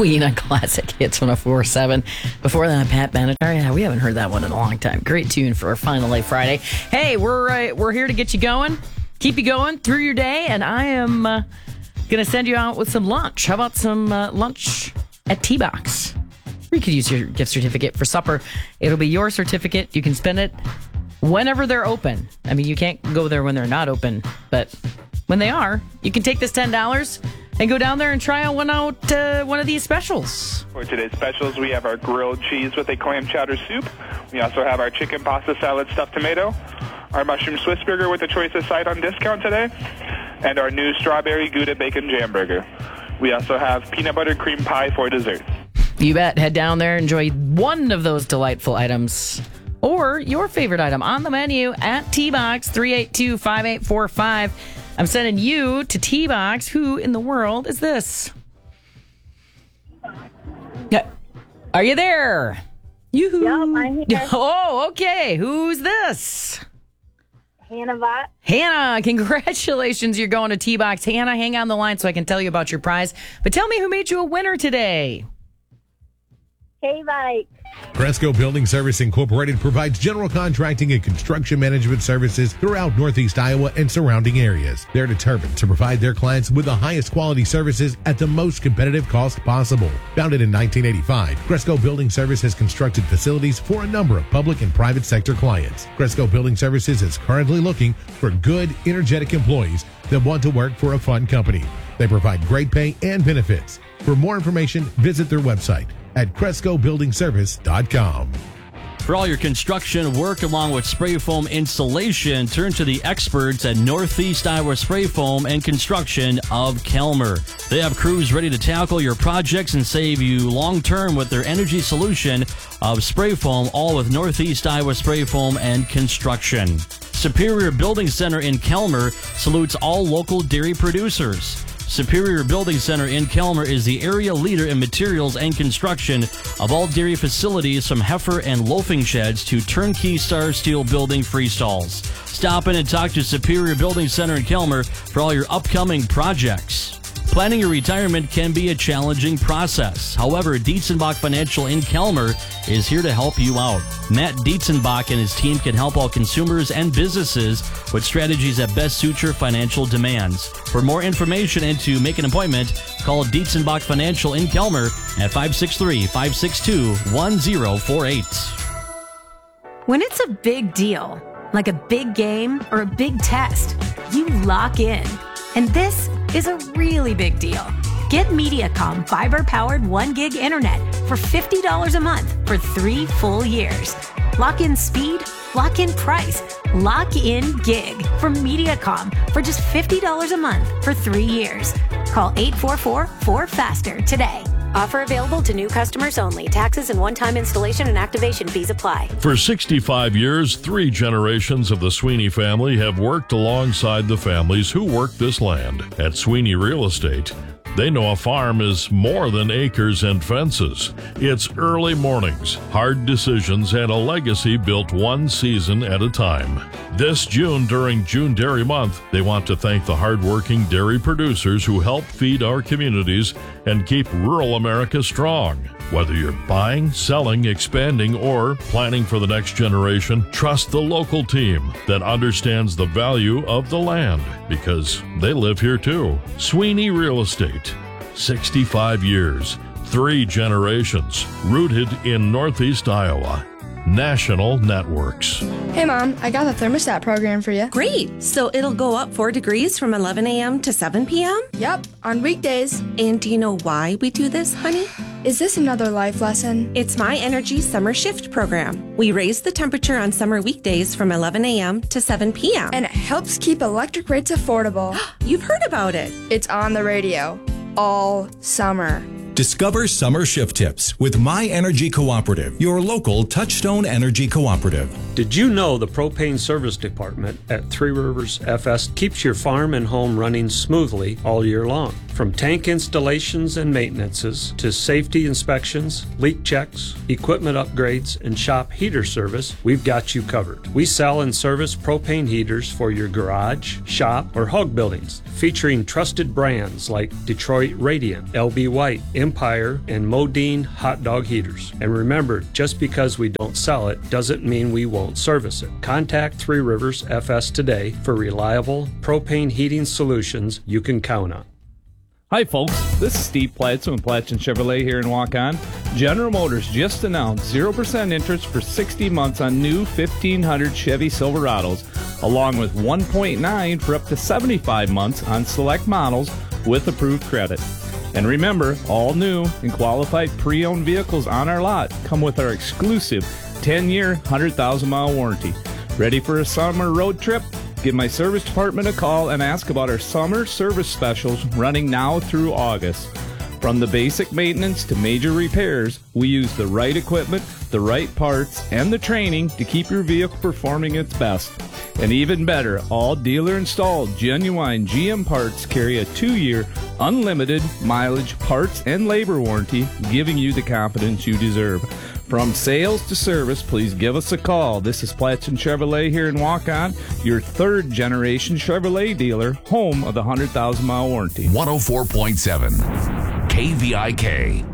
Queen on Classic Hits 104.7. Before that, Pat Benatar. Yeah, we haven't heard that one in a long time. Great tune for our Final Life Friday. Hey, we're here to get you going, keep you going through your day, and I am going to send you out with some lunch. How about some lunch at T-Box? Or you could use your gift certificate for supper. It'll be your certificate. You can spend it whenever they're open. I mean, you can't go there when they're not open, but when they are, you can take this $10 and go down there and try out one of these specials. For today's specials, we have our grilled cheese with a clam chowder soup. We also have our chicken pasta salad stuffed tomato, our mushroom Swiss burger with a choice of side on discount today, and our new strawberry Gouda bacon jam burger. We also have peanut butter cream pie for dessert. You bet. Head down there, enjoy one of those delightful items or your favorite item on the menu at T-Box 382-5845. I'm sending you to T-Box. Who in the world is this? Are you there? Yoo-hoo. Yep, I'm here. Oh, okay. Who's this? Hannah Vott. Hannah, congratulations. You're going to T-Box. Hannah, hang on the line so I can tell you about your prize. But tell me who made you a winner today. K-Bike. Cresco Building Service Incorporated provides general contracting and construction management services throughout Northeast Iowa and surrounding areas. They're determined to provide their clients with the highest quality services at the most competitive cost possible. Founded in 1985, Cresco Building Service has constructed facilities for a number of public and private sector clients. Cresco Building Services is currently looking for good, energetic employees that want to work for a fun company. They provide great pay and benefits. For more information, visit their website at CrescoBuildingService.com. For all your construction work along with spray foam installation, turn to the experts at Northeast Iowa Spray Foam and Construction of Kelmer. They have crews ready to tackle your projects and save you long-term with their energy solution of spray foam, all with Northeast Iowa Spray Foam and Construction. Superior Building Center in Kelmer salutes all local dairy producers. Superior Building Center in Kelmer is the area leader in materials and construction of all dairy facilities, from heifer and loafing sheds to turnkey Star Steel building freestalls. Stop in and talk to Superior Building Center in Kelmer for all your upcoming projects. Planning your retirement can be a challenging process. However, Dietzenbach Financial in Kelmer is here to help you out. Matt Dietzenbach and his team can help all consumers and businesses with strategies that best suit your financial demands. For more information and to make an appointment, call Dietzenbach Financial in Kelmer at 563-562-1048. When it's a big deal, like a big game or a big test, you lock in. And this is a really big deal. Get Mediacom fiber-powered 1 gig internet for $50 a month for 3 full years. Lock in speed, lock in price, lock in gig from Mediacom for just $50 a month for 3 years. Call 844-4FASTER today. Offer available to new customers only. Taxes and one-time installation and activation fees apply. For 65 years, 3 generations of the Sweeney family have worked alongside the families who work this land. At Sweeney Real Estate, they know a farm is more than acres and fences. It's early mornings, hard decisions, and a legacy built one season at a time. This June, during June Dairy Month, they want to thank the hardworking dairy producers who help feed our communities and keep rural America strong. Whether you're buying, selling, expanding, or planning for the next generation, trust the local team that understands the value of the land, because they live here too. Sweeney Real Estate, 65 years, 3 generations, rooted in Northeast Iowa. National Networks. Hey Mom, I got the thermostat program for you. Great! So it'll go up 4 degrees from 11 a.m. to 7 p.m.? Yep, on weekdays. And do you know why we do this, honey? Is this another life lesson? It's My Energy Summer Shift program. We raise the temperature on summer weekdays from 11 a.m. to 7 p.m. And it helps keep electric rates affordable. You've heard about it. It's on the radio all summer. Discover summer shift tips with My Energy Cooperative, your local Touchstone Energy Cooperative. Did you know the propane service department at Three Rivers FS keeps your farm and home running smoothly all year long? From tank installations and maintenances to safety inspections, leak checks, equipment upgrades, and shop heater service, we've got you covered. We sell and service propane heaters for your garage, shop, or hog buildings, featuring trusted brands like Detroit Radiant, LB White, Empire, and Modine hot dog heaters. And remember, just because we don't sell it doesn't mean we won't service it. Contact Three Rivers FS today for reliable propane heating solutions you can count on. Hi folks, this is Steve Platson with Platson Chevrolet here in Waukon. General Motors just announced 0% interest for 60 months on new 1500 Chevy Silverados, along with 1.9 for up to 75 months on select models with approved credit. And remember, all new and qualified pre-owned vehicles on our lot come with our exclusive 10-year, 100,000-mile warranty. Ready for a summer road trip? Give my service department a call and ask about our summer service specials running now through August. From the basic maintenance to major repairs, we use the right equipment, the right parts, and the training to keep your vehicle performing its best. And even better, all dealer-installed genuine GM parts carry a 2-year unlimited mileage parts and labor warranty, giving you the confidence you deserve. From sales to service, please give us a call. This is Platson Chevrolet here in Waukon, your third-generation Chevrolet dealer, home of the 100,000-mile warranty. 104.7 KVIK.